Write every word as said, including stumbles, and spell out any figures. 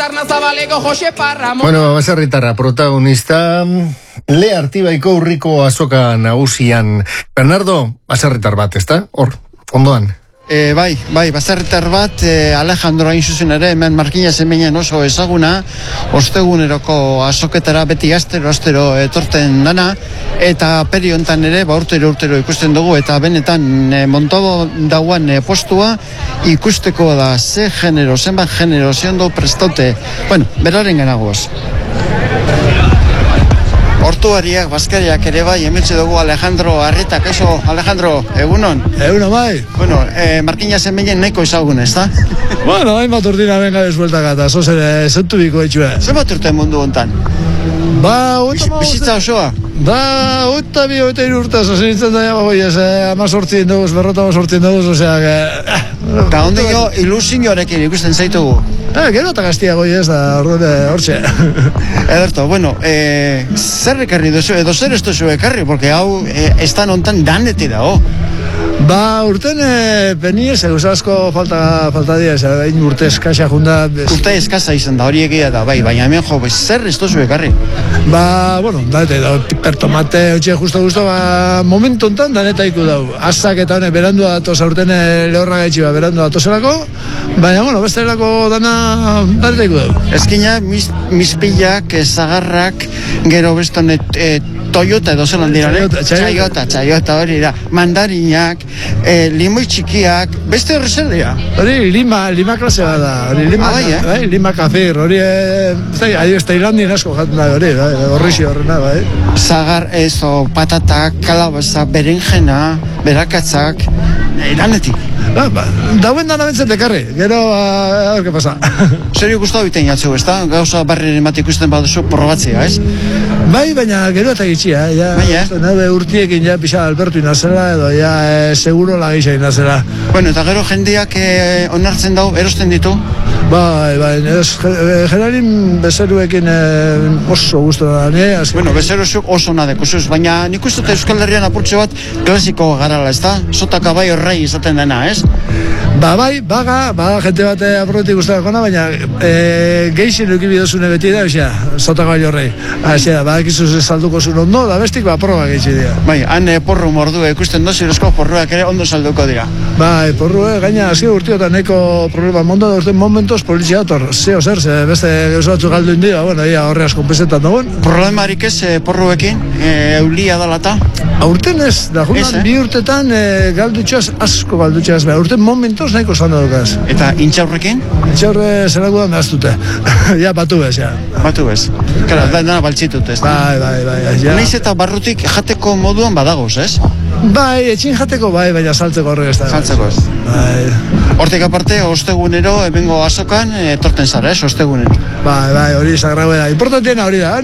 Bueno, baserritarra protagonista Le Artibaiko urriko azoka nagusian. Bernardo, baserritar bat, ezta? Hor, ondoan. E, bai, bai, baserritar bat, e, Alejandro hain zuzen ere, hemen Markina Zemenen oso ezaguna, osteguneroko azoketara beti astero, astero etorten dana, eta peri hontan ere, ba, urtero, urtero ikusten dugu, eta benetan e, Montobo dauan e, postua ikusteko da, ze genero, zenbat genero, ze ondo prestote, bueno, beraren ganagoz. Hortuariak, Baskariak ere bai, emetxe dugu Alejandro Arrieta. Kaixo, Alejandro, egunon? Egunon bai. Bueno, eh, Markina Zemenen nahiko ezagun, ez da? Bueno, hainbat urtina benga desbueltak eta, zozere, zentu biko etxua. Zenbat urte mundu hontan? Ba, oita ma... Bizitza osoa? Ba, oita bi, oita iru urte, zozenitzen da, boi, ez, ama sortien dugu, berrota ama sortien dugu, osea, que... Eta ondo jo, ilusioarekin ikusten zaitugu? Eh, gero eta gaztia goi ez da, hortxe. Ederto, bueno, eh, zer ekarri duzu, edo zer ez duzu ekarri, porque hau, eh, estan hontan daneti dago. Ba, urten e, peniez, egus asko falta, falta dira, ez, hain urte eskasa junda... Bez... Urte eskasa izan da, hori egia da, bai, baina hemen jo, bez, zer ez duzu ekarri? Ba, bueno, danete, da, pertomate, hotxe, justo-justo, ba, momentu ontan danetaiku dau. Azak eta hone, berandu datoz, aurten lehorra gaitxi, ba, berandu datozelako, baina, bueno, bestelako dana danetaiku dau. Ezkina, mis, mispillak, zagarrak, gero bestonet, e, Toyota edo zelan dira, ne? Txaiota, txaiota, hori da. Mandarinak, eh, limoi txikiak, beste horre zer dira? Hori lima, lima klase bat da. Hori lima, ah, bai, eh? bai, lima kafir, hori, eh, ez Tailandien asko jaten da, hori, bai, horrixi horrena, bai. Zagar, ezo, patatak, kalabaza, berenjena, berakatzak, iranetik. Ba, ba, dauen dana bentzen dekarri, gero, a ver, que pasa. Serio guztua bitein jatzu, ez da? Gauza barriren bat ikusten baduzu probatzea, ez? Bai, baina gero eta gitxia, ja, bai, eh? Nabe urtiekin ja pixa Albertu inazela, edo ja e, seguro lagisa inazela. Bueno, eta gero jendeak e, onartzen dau, erosten ditu? Bai, bai, ez, generalin bezeruekin e, oso guztu da, ne? Bueno, bezeruzuk oso nadeko zuz, baina nik uste Euskal Herrian apurtxe bat klasiko garala, ez da? Sotaka bai horrei izaten dena, ez? Ba, bai, baga, baga, jente bat aprobetik guztakona, baina e, geixin eukibi dozune beti da, osea, sotaka bai horrei. Osea, ba, ekizuz salduko zuen ondo, da bestik, ba, proba geixi dira. Bai, han e, porru mordu ikusten dozi, erosko porruak ere ondo salduko dira. Bai, porru, eh, gaina, azki urtiotan neko problema mondo da urten momentos polizia ator, zeo zer, ze, beste gauza batzu galdu india, bueno, ia horreaz konpensetan dagoen. Problemarik ez e, porruekin, e, eulia dalata? Aurten ez, da juntan, eh? Bi urtetan e, galdutxaz, asko galdutxaz, ba, urten momentos nahiko zanda dukaz. Eta intxaurrekin? Intxaurre zelako da nahaztute, ja, batu bez, ja. Batu bez, kara, da, dana baltzitut, ez? Bai, bai, bai, ja. Naiz eta barrutik jateko moduan badagoz, ez? Bai, etxin jateko bai, baina saltzeko horrek ez da. Saltzeko ez. Bai. Hortik aparte, ostegunero, ebengo azokan, etorten zara, ez, ostegunero. Bai, bai, hori sagrauera. Importantiena hori da.